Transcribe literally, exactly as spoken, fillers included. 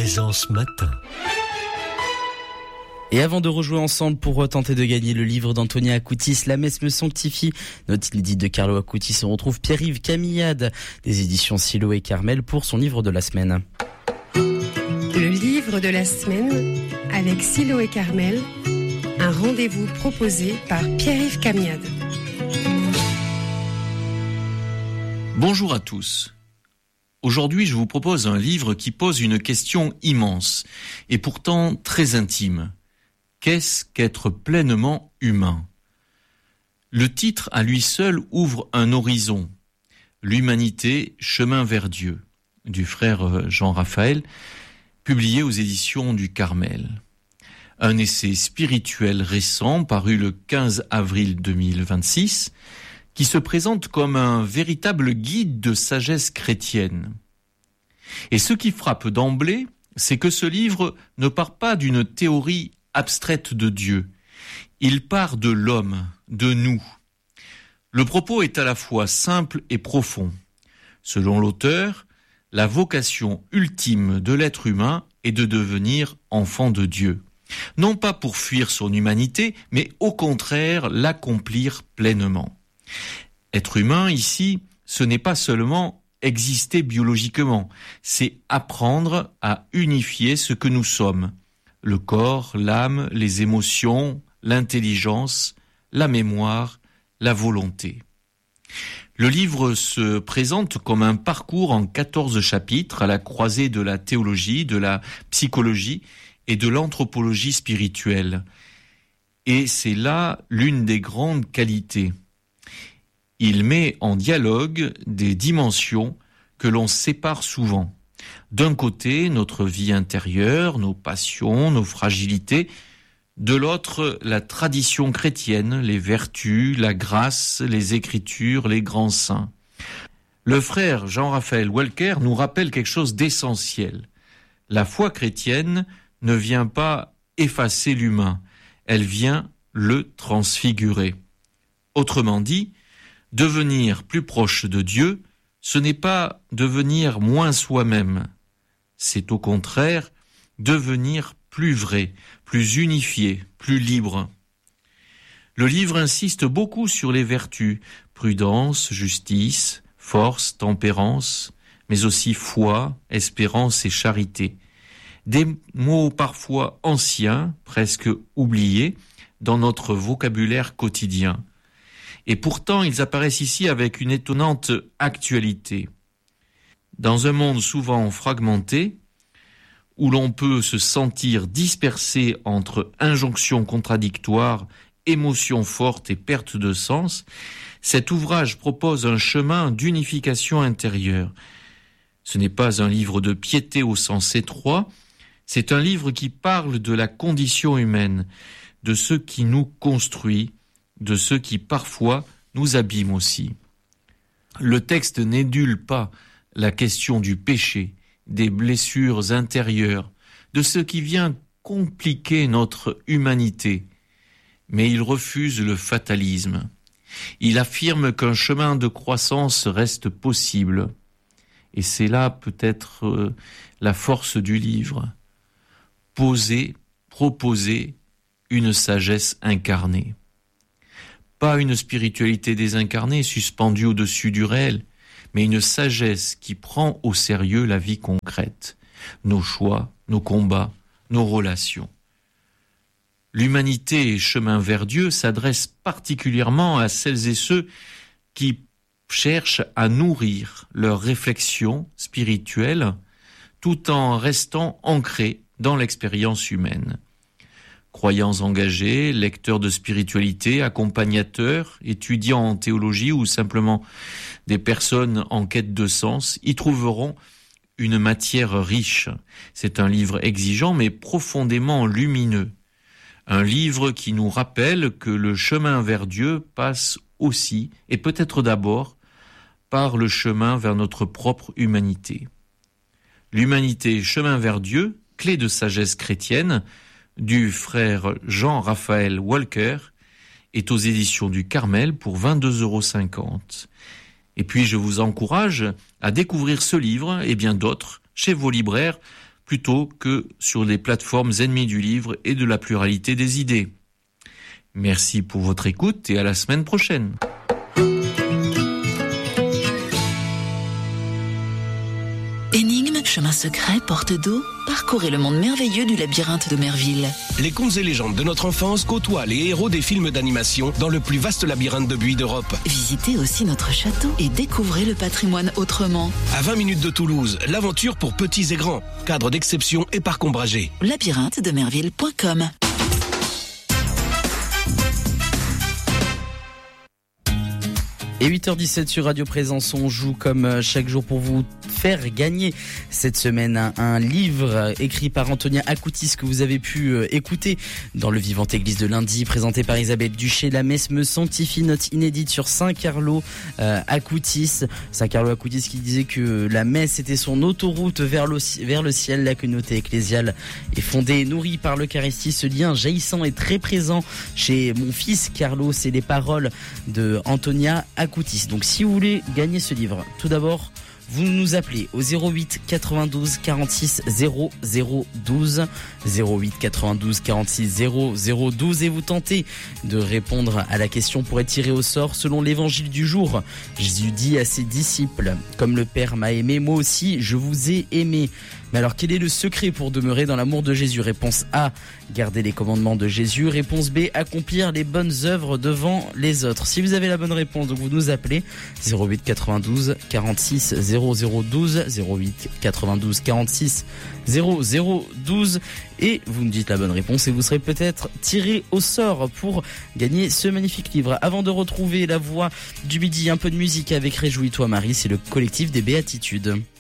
Présence Matin. Et avant de rejouer ensemble pour tenter de gagner le livre d'Antonia Acutis, La messe me sanctifie, note inédite de Carlo Acutis, on retrouve Pierre-Yves Camillade des éditions Silo et Carmel pour son livre de la semaine. Le livre de la semaine avec Silo et Carmel, un rendez-vous proposé par Pierre-Yves Camillade. Bonjour à tous. Aujourd'hui, je vous propose un livre qui pose une question immense et pourtant très intime. Qu'est-ce qu'être pleinement humain ? Le titre à lui seul ouvre un horizon. L'humanité, chemin vers Dieu, du frère Jean-Raphaël, publié aux éditions du Carmel. Un essai spirituel récent paru le quinze avril deux mille vingt-six, qui se présente comme un véritable guide de sagesse chrétienne. Et ce qui frappe d'emblée, c'est que ce livre ne part pas d'une théorie abstraite de Dieu. Il part de l'homme, de nous. Le propos est à la fois simple et profond. Selon l'auteur, la vocation ultime de l'être humain est de devenir enfant de Dieu. Non pas pour fuir son humanité, mais au contraire l'accomplir pleinement. Être humain ici, ce n'est pas seulement exister biologiquement, c'est apprendre à unifier ce que nous sommes. Le corps, l'âme, les émotions, l'intelligence, la mémoire, la volonté. Le livre se présente comme un parcours en quatorze chapitres à la croisée de la théologie, de la psychologie et de l'anthropologie spirituelle. Et c'est là l'une des grandes qualités. Il met en dialogue des dimensions que l'on sépare souvent. D'un côté, notre vie intérieure, nos passions, nos fragilités. De l'autre, la tradition chrétienne, les vertus, la grâce, les écritures, les grands saints. Le frère Jean-Raphaël Walker nous rappelle quelque chose d'essentiel. La foi chrétienne ne vient pas effacer l'humain, elle vient le transfigurer. Autrement dit, devenir plus proche de Dieu, ce n'est pas devenir moins soi-même, c'est au contraire devenir plus vrai, plus unifié, plus libre. Le livre insiste beaucoup sur les vertus, prudence, justice, force, tempérance, mais aussi foi, espérance et charité. Des mots parfois anciens, presque oubliés, dans notre vocabulaire quotidien. Et pourtant, ils apparaissent ici avec une étonnante actualité. Dans un monde souvent fragmenté, où l'on peut se sentir dispersé entre injonctions contradictoires, émotions fortes et perte de sens, cet ouvrage propose un chemin d'unification intérieure. Ce n'est pas un livre de piété au sens étroit, c'est un livre qui parle de la condition humaine, de ce qui nous construit, de ce qui parfois nous abîme aussi. Le texte n'édule pas la question du péché, des blessures intérieures, de ce qui vient compliquer notre humanité, mais il refuse le fatalisme. Il affirme qu'un chemin de croissance reste possible, et c'est là peut-être euh, la force du livre. Poser, proposer une sagesse incarnée. Pas une spiritualité désincarnée suspendue au-dessus du réel, mais une sagesse qui prend au sérieux la vie concrète, nos choix, nos combats, nos relations. L'humanité et chemin vers Dieu s'adresse particulièrement à celles et ceux qui cherchent à nourrir leur réflexion spirituelle tout en restant ancrés dans l'expérience humaine. Croyants engagés, lecteurs de spiritualité, accompagnateurs, étudiants en théologie ou simplement des personnes en quête de sens, y trouveront une matière riche. C'est un livre exigeant mais profondément lumineux. Un livre qui nous rappelle que le chemin vers Dieu passe aussi, et peut-être d'abord, par le chemin vers notre propre humanité. L'humanité, chemin vers Dieu, clé de sagesse chrétienne, du frère Jean-Raphaël Walker, est aux éditions du Carmel pour vingt-deux euros cinquante. Et puis je vous encourage à découvrir ce livre et bien d'autres chez vos libraires plutôt que sur les plateformes ennemies du livre et de la pluralité des idées. Merci pour votre écoute et à la semaine prochaine. Énigmes, chemins secrets, portes d'eau, parcourez le monde merveilleux du labyrinthe de Merville. Les contes et légendes de notre enfance côtoient les héros des films d'animation dans le plus vaste labyrinthe de buis d'Europe. Visitez aussi notre château et découvrez le patrimoine autrement. À vingt minutes de Toulouse, l'aventure pour petits et grands. Cadre d'exception et parc ombragé. labyrinthe de merville point com. Et huit heures dix-sept sur Radio Présence, on joue comme chaque jour pour vous faire gagner cette semaine un, un livre écrit par Antonia Akoutis que vous avez pu euh, écouter dans le Vivante Église de lundi, présenté par Isabelle Duché. La messe me sanctifie, note inédite sur Saint Carlo euh, Akoutis. Saint Carlo Akoutis qui disait que la messe était son autoroute vers le, vers le ciel. La communauté ecclésiale est fondée et nourrie par l'Eucharistie. Ce lien jaillissant est très présent chez mon fils Carlo. C'est les paroles de Antonia Akoutis. Donc si vous voulez gagner ce livre, tout d'abord, vous nous appelez au zéro huit quatre-vingt-douze quarante-six zéro zéro douze, zéro huit quatre-vingt-douze quarante-six zéro zéro douze et vous tentez de répondre à la question pour être tiré au sort selon l'évangile du jour. Jésus dit à ses disciples: comme le Père m'a aimé, moi aussi je vous ai aimé. Mais alors quel est le secret pour demeurer dans l'amour de Jésus? Réponse A, garder les commandements de Jésus. Réponse B, accomplir les bonnes œuvres devant les autres. Si vous avez la bonne réponse, donc vous nous appelez zéro huit quatre-vingt-douze quarante-six zéro zéro douze, zéro huit quatre-vingt-douze quarante-six zéro zéro douze et vous nous dites la bonne réponse et vous serez peut-être tiré au sort pour gagner ce magnifique livre. Avant de retrouver la voix du midi, un peu de musique avec Réjouis-toi Marie, c'est le collectif des Béatitudes.